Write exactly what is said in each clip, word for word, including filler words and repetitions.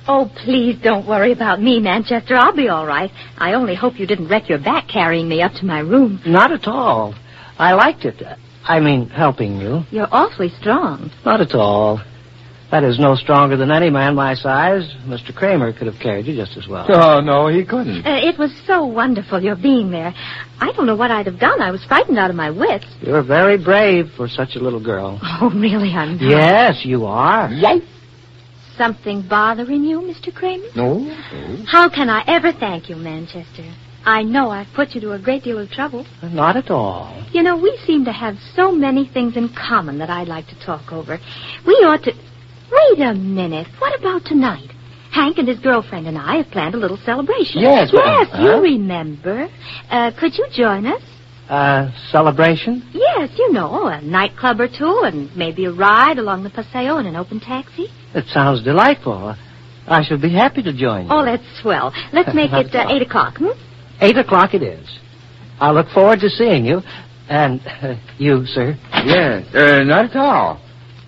Oh, please don't worry about me, Manchester. I'll be all right. I only hope you didn't wreck your back carrying me up to my room. Not at all. I liked it. I mean, helping you. You're awfully strong. Not at all. That is no stronger than any man my size. Mister Kramer could have carried you just as well. Oh, no, he couldn't. Uh, it was so wonderful, your being there. I don't know what I'd have done. I was frightened out of my wits. You're very brave for such a little girl. Oh, really, I'm not. Yes, you are. Yay. Something bothering you, Mister Kramer? No, no. How can I ever thank you, Manchester? I know I've put you to a great deal of trouble. Not at all. You know, we seem to have so many things in common that I'd like to talk over. We ought to... Wait a minute. What about tonight? Hank and his girlfriend and I have planned a little celebration. Yes, but... Yes, huh? you remember. Uh, could you join us? Uh, celebration? Yes, you know, a nightclub or two and maybe a ride along the Paseo in an open taxi. It sounds delightful. I shall be happy to join you. Oh, that's swell. Let's make it uh, eight o'clock, hmm? Eight o'clock it is. I'll look forward to seeing you. And uh, you, sir? Yes, uh, not at all.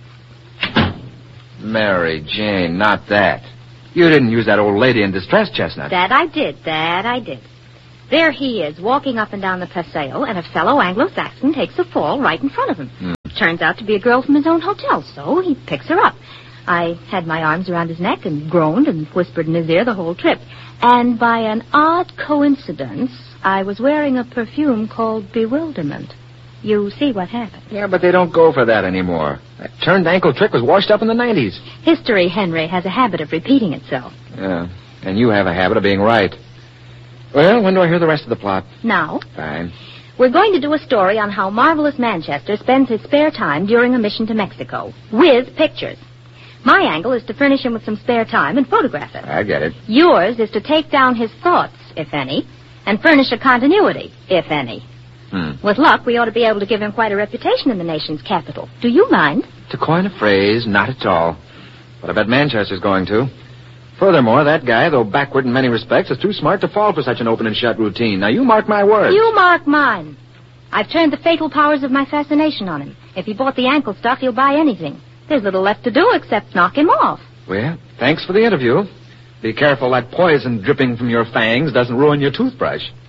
Mary Jane, not that. You didn't use that old lady in distress, Chestnut. That I did, that I did. There he is, walking up and down the Paseo, and a fellow Anglo-Saxon takes a fall right in front of him. Hmm. Turns out to be a girl from his own hotel, so he picks her up. I had my arms around his neck and groaned and whispered in his ear the whole trip. And by an odd coincidence, I was wearing a perfume called Bewilderment. You see what happened. Yeah, but they don't go for that anymore. That turned ankle trick was washed up in the nineties. History, Henry, has a habit of repeating itself. Yeah, and you have a habit of being right. Well, when do I hear the rest of the plot? Now, Fine. we're going to do a story on how Marvelous Manchester spends his spare time during a mission to Mexico, with pictures. My angle is to furnish him with some spare time and photograph it. I get it. Yours is to take down his thoughts, if any, and furnish a continuity, if any. Hmm. With luck, we ought to be able to give him quite a reputation in the nation's capital. Do you mind? To coin a phrase, not at all. But I bet Manchester's going to. Furthermore, that guy, though backward in many respects, is too smart to fall for such an open and shut routine. Now, you mark my words. You mark mine. I've turned the fatal powers of my fascination on him. If he bought the ankle stuff, he'll buy anything. There's little left to do except knock him off. Well, thanks for the interview. Be careful that poison dripping from your fangs doesn't ruin your toothbrush.